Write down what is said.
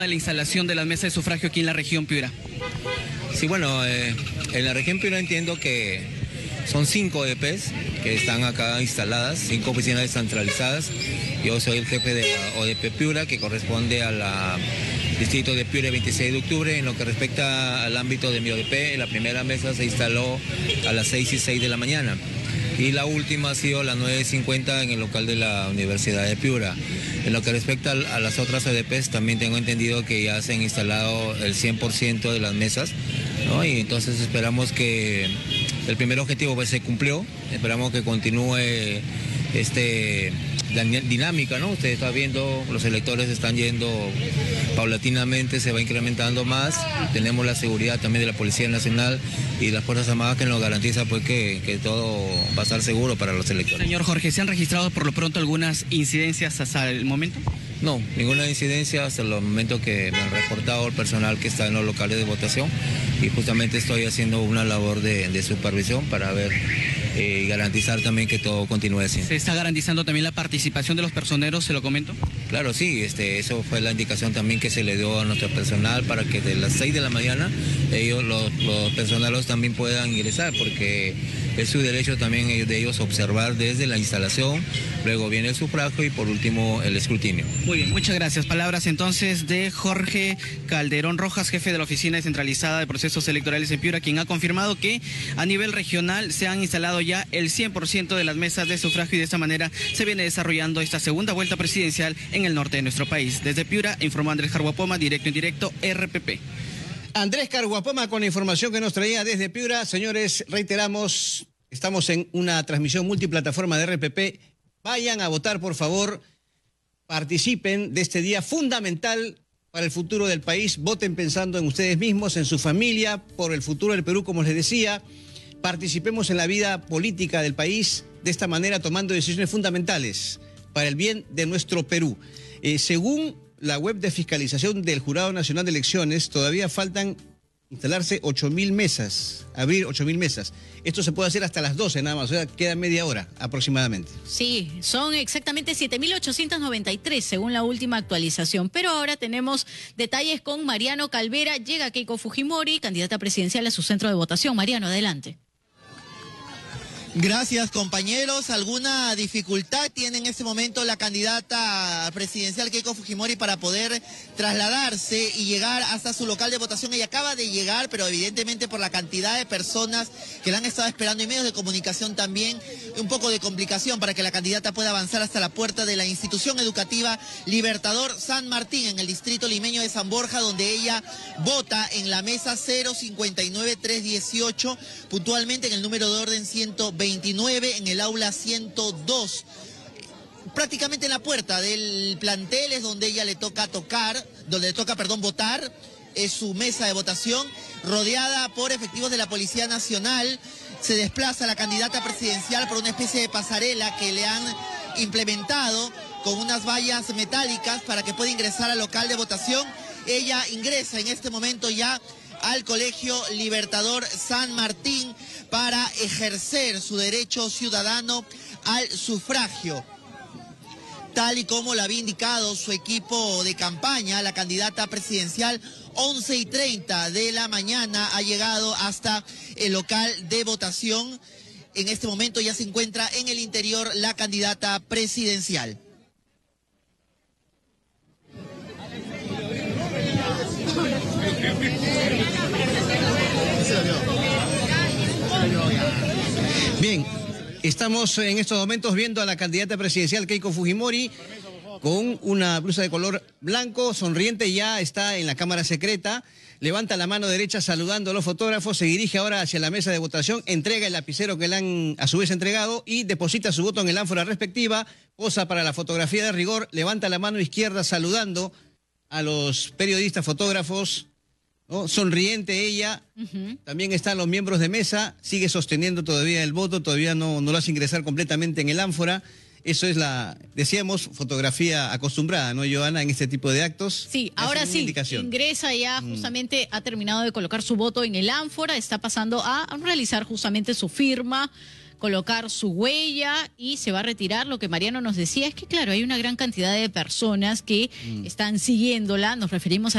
de la instalación de las mesas de sufragio aquí en la región Piura. Sí, bueno, en la región Piura entiendo que son 5 ODPs que están acá instaladas, 5 oficinas descentralizadas. Yo soy el jefe de la ODP Piura, que corresponde al distrito de Piura 26 de octubre. En lo que respecta al ámbito de mi ODP, la primera mesa se instaló a las 6:06 de la mañana. Y la última ha sido a las 9:50 en el local de la Universidad de Piura. En lo que respecta a las otras ODPs, también tengo entendido que ya se han instalado el 100% de las mesas, ¿no? Y entonces esperamos que el primer objetivo pues se cumplió, esperamos que continúe la dinámica, ¿no? Usted está viendo, los electores están yendo paulatinamente, se va incrementando más. Tenemos la seguridad también de la Policía Nacional y las Fuerzas Armadas que nos garantiza pues que todo va a estar seguro para los electores. Señor Jorge, ¿se han registrado por lo pronto algunas incidencias hasta el momento? No, ninguna incidencia hasta el momento que me han reportado el personal que está en los locales de votación, y justamente estoy haciendo una labor de supervisión para ver y garantizar también que todo continúe así. ¿Se está garantizando también la participación de los personeros, se lo comento? Claro, sí, eso fue la indicación también que se le dio a nuestro personal para que de las 6 de la mañana los personeros también puedan ingresar, porque es su derecho también de ellos observar desde la instalación, luego viene el sufragio y por último el escrutinio. Muy bien, muchas gracias. Palabras entonces de Jorge Calderón Rojas, jefe de la Oficina Descentralizada de Procesos Electorales en Piura, quien ha confirmado que a nivel regional se han instalado ya el 100% de las mesas de sufragio, y de esta manera se viene desarrollando esta segunda vuelta presidencial en el norte de nuestro país. Desde Piura, informó Andrés Carguapoma, directo en directo, RPP. Andrés Carguapoma con la información que nos traía desde Piura. Señores, reiteramos, estamos en una transmisión multiplataforma de RPP. Vayan a votar, por favor. Participen de este día fundamental para el futuro del país. Voten pensando en ustedes mismos, en su familia, por el futuro del Perú, como les decía. Participemos en la vida política del país de esta manera, tomando decisiones fundamentales para el bien de nuestro Perú. Según la web de fiscalización del Jurado Nacional de Elecciones, todavía faltan instalarse 8.000 mesas, abrir 8.000 mesas. Esto se puede hacer hasta las 12 nada más, o sea, queda media hora aproximadamente. Sí, son exactamente 7.893 según la última actualización. Pero ahora tenemos detalles con Mariano Calvera. Llega Keiko Fujimori, candidata presidencial a su centro de votación. Mariano, adelante. Gracias, compañeros. ¿Alguna dificultad tiene en este momento la candidata presidencial Keiko Fujimori para poder trasladarse y llegar hasta su local de votación? Ella acaba de llegar, pero evidentemente por la cantidad de personas que la han estado esperando y medios de comunicación también, un poco de complicación para que la candidata pueda avanzar hasta la puerta de la institución educativa Libertador San Martín, en el distrito limeño de San Borja, donde ella vota en la mesa 059-318, puntualmente en el número de orden 129, en el aula 102. Prácticamente en la puerta del plantel es donde ella le toca votar. Es su mesa de votación, rodeada por efectivos de la Policía Nacional. Se desplaza la candidata presidencial por una especie de pasarela que le han implementado con unas vallas metálicas para que pueda ingresar al local de votación. Ella ingresa en este momento ya al Colegio Libertador San Martín para ejercer su derecho ciudadano al sufragio. Tal y como lo había indicado su equipo de campaña, la candidata presidencial, 11:30 de la mañana ha llegado hasta el local de votación. En este momento ya se encuentra en el interior la candidata presidencial. Bien, estamos en estos momentos viendo a la candidata presidencial Keiko Fujimori con una blusa de color blanco, sonriente, ya está en la cámara secreta, levanta la mano derecha saludando a los fotógrafos, se dirige ahora hacia la mesa de votación, entrega el lapicero que le han a su vez entregado y deposita su voto en el ánfora respectiva, posa para la fotografía de rigor, levanta la mano izquierda saludando a los periodistas, fotógrafos, ¿no? Sonriente ella. También están los miembros de mesa, sigue sosteniendo todavía el voto, todavía no lo hace ingresar completamente en el ánfora. Eso es decíamos, fotografía acostumbrada, ¿no, Joana, en este tipo de actos? Sí, ahora sí, ingresa ya, justamente ha terminado de colocar su voto en el ánfora, está pasando a realizar justamente su firma colocar su huella y se va a retirar. Lo que Mariano nos decía es que, claro, hay una gran cantidad de personas que están siguiéndola. Nos referimos a